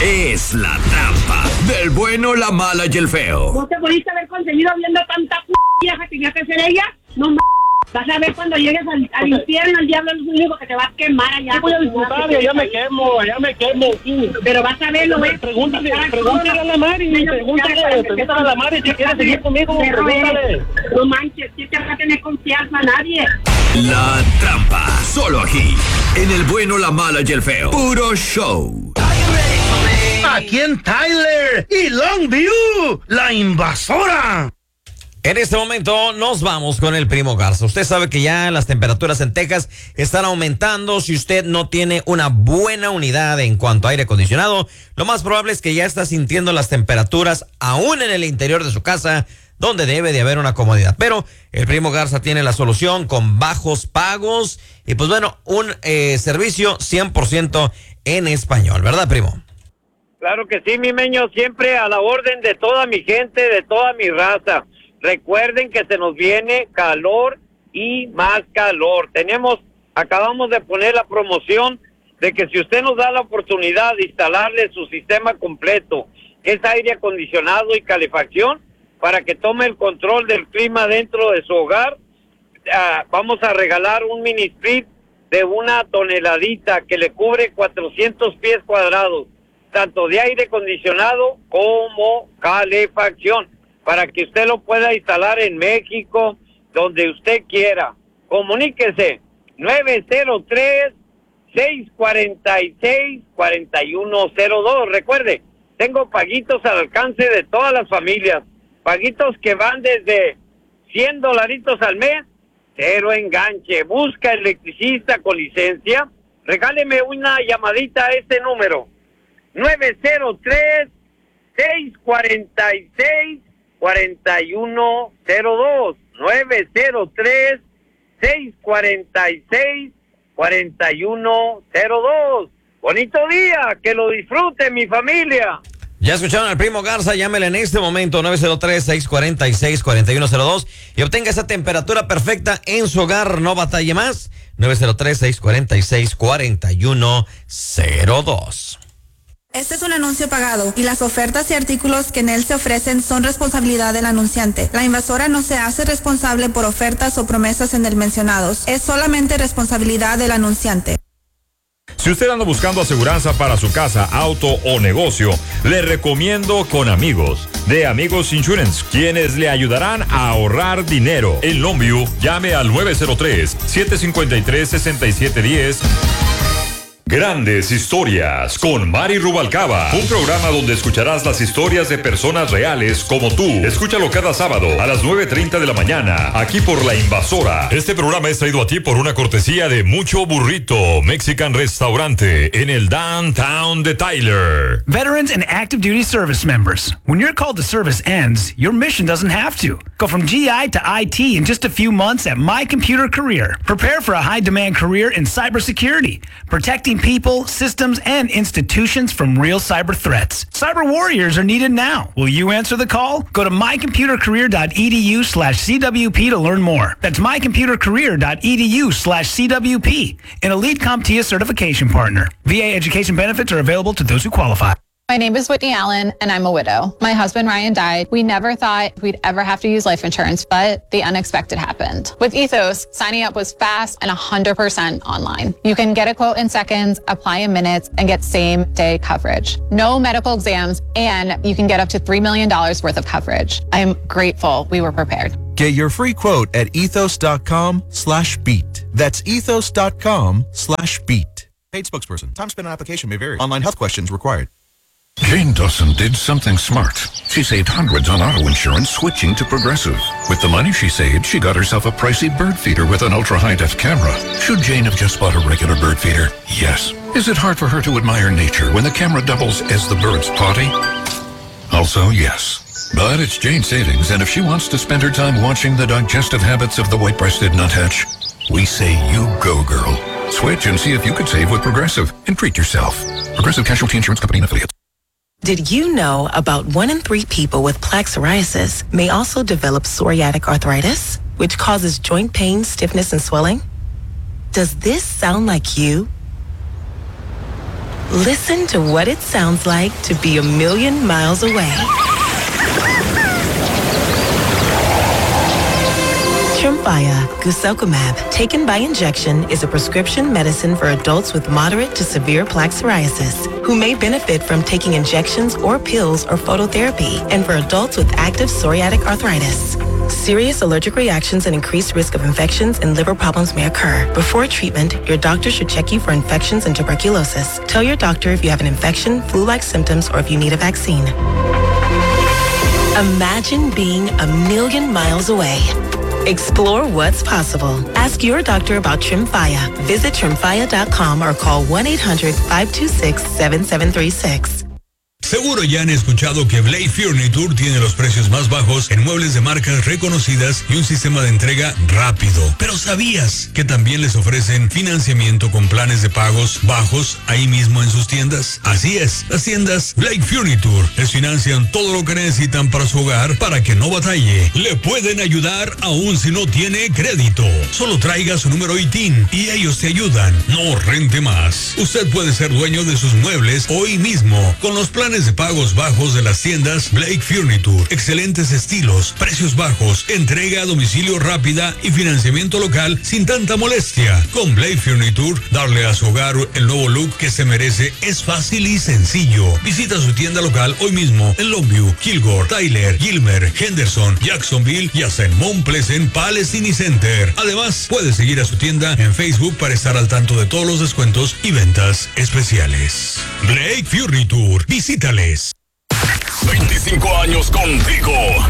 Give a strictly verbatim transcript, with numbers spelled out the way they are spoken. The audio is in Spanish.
es La Trampa, del bueno, la mala y el feo. ¿No te pudiste haber conseguido viendo tanta p*** vieja? ¿Tenía que ser ella? No m***. Vas a ver cuando llegues al, al infierno, el diablo es el único que te va a quemar allá. Yo voy a disfrutar y allá me quemo, allá me quemo. Sí. Pero vas a ver, lo ves. Pregúntale, pregúntale a la Mari, pregúntale, pregúntale a la Mari si quiere seguir conmigo, pregúntale. No manches, ¿quién te va a tener confianza? Nadie. La Trampa, solo aquí, en el bueno, la mala y el feo. Puro show. Aquí en Tyler y Longview, la invasora. En este momento nos vamos con el primo Garza. Usted sabe que ya las temperaturas en Texas están aumentando. Si usted no tiene una buena unidad en cuanto a aire acondicionado, lo más probable es que ya está sintiendo las temperaturas aún en el interior de su casa, donde debe de haber una comodidad. Pero el primo Garza tiene la solución con bajos pagos y pues bueno, un eh, servicio cien por ciento en español, ¿verdad, primo? Claro que sí, mi meño, siempre a la orden de toda mi gente, de toda mi raza. Recuerden que se nos viene calor y más calor. Tenemos, acabamos de poner la promoción de que si usted nos da la oportunidad de instalarle su sistema completo, que es aire acondicionado y calefacción, para que tome el control del clima dentro de su hogar, uh, vamos a regalar un mini split de una toneladita que le cubre cuatrocientos pies cuadrados, tanto de aire acondicionado como calefacción, para que usted lo pueda instalar en México, donde usted quiera. Comuníquese, nueve cero tres, seis cuatro seis, cuatro uno cero dos. Recuerde, tengo paguitos al alcance de todas las familias. Paguitos que van desde cien dolaritos al mes, cero enganche. Busca electricista con licencia. Regáleme una llamadita a este número. nueve cero tres, seis cuatro seis, cuatro uno cero dos. nueve cero tres, seis cuatro seis, cuatro uno cero dos. Bonito día, que lo disfrute mi familia. Ya escucharon al primo Garza, llámele en este momento nueve cero tres, seis cuatro seis, cuatro uno cero dos y obtenga esa temperatura perfecta en su hogar, no batalle más. nueve cero tres, seis cuatro seis, cuatro uno cero dos. Este es un anuncio pagado y las ofertas y artículos que en él se ofrecen son responsabilidad del anunciante. La invasora no se hace responsable por ofertas o promesas en el mencionados. Es solamente responsabilidad del anunciante. Si usted anda buscando aseguranza para su casa, auto o negocio, le recomiendo Con Amigos, de Amigos Insurance, quienes le ayudarán a ahorrar dinero. En Longview, llame al nueve cero tres, siete cinco tres, seis siete uno cero. Grandes Historias con Mari Rubalcaba, un programa donde escucharás las historias de personas reales como tú. Escúchalo cada sábado a las nueve treinta de la mañana, aquí por La Invasora. Este programa es traído a ti por una cortesía de Mucho Burrito, Mexican Restaurante, en el downtown de Tyler. Veterans and active duty service members, when your call to service ends, your mission doesn't have to. Go from G I to I T in just a few months at My Computer Career. Prepare for a high-demand career in cybersecurity, protecting people, systems, and institutions from real cyber threats. Cyber warriors are needed now. Will you answer the call? Go to mycomputercareer.edu slash CWP to learn more. That's mycomputercareer.edu slash CWP, an Elite CompTIA certification partner. V A education benefits are available to those who qualify. My name is Whitney Allen, and I'm a widow. My husband, Ryan, died. We never thought we'd ever have to use life insurance, but the unexpected happened. With Ethos, signing up was fast and one hundred percent online. You can get a quote in seconds, apply in minutes, and get same-day coverage. No medical exams, and you can get up to three million dollars worth of coverage. I am grateful we were prepared. Get your free quote at ethos.com slash beat. That's ethos.com slash beat. Paid spokesperson. Time spent on application may vary. Online health questions required. Jane Dawson did something smart. She saved hundreds on auto insurance switching to Progressive. With the money she saved, she got herself a pricey bird feeder with an ultra-high-def camera. Should Jane have just bought a regular bird feeder? Yes. Is it hard for her to admire nature when the camera doubles as the bird's potty? Also, yes. But it's Jane's savings, and if she wants to spend her time watching the digestive habits of the white-breasted nuthatch, we say you go, girl. Switch and see if you could save with Progressive and treat yourself. Progressive Casualty Insurance Company and Affiliates. Did you know about one in three people with plaque psoriasis may also develop psoriatic arthritis, which causes joint pain, stiffness, and swelling? Does this sound like you? Listen to what it sounds like to be a million miles away. Tremfya, guselkumab, taken by injection, is a prescription medicine for adults with moderate to severe plaque psoriasis who may benefit from taking injections or pills or phototherapy, and for adults with active psoriatic arthritis. Serious allergic reactions and increased risk of infections and liver problems may occur. Before treatment, your doctor should check you for infections and tuberculosis. Tell your doctor if you have an infection, flu-like symptoms, or if you need a vaccine. Imagine being a million miles away. Explore what's possible. Ask your doctor about Tremfya. Visit tremfya dot com or call one eight hundred, five two six, seven seven three six. Seguro ya han escuchado que Blake Furniture tiene los precios más bajos en muebles de marcas reconocidas y un sistema de entrega rápido. Pero ¿sabías que también les ofrecen financiamiento con planes de pagos bajos ahí mismo en sus tiendas? Así es, las tiendas Blake Furniture les financian todo lo que necesitan para su hogar para que no batalle. Le pueden ayudar aún si no tiene crédito. Solo traiga su número I T I N y ellos te ayudan. No rente más. Usted puede ser dueño de sus muebles hoy mismo con los planes de pagos bajos de las tiendas Blake Furniture. Excelentes estilos, precios bajos, entrega a domicilio rápida y financiamiento local sin tanta molestia. Con Blake Furniture, darle a su hogar el nuevo look que se merece es fácil y sencillo. Visita su tienda local hoy mismo en Longview, Kilgore, Tyler, Gilmer, Henderson, Jacksonville y hasta en Mount Pleasant Palestine Center. Además, puede seguir a su tienda en Facebook para estar al tanto de todos los descuentos y ventas especiales. Blake Furniture, visítales. veinticinco años contigo.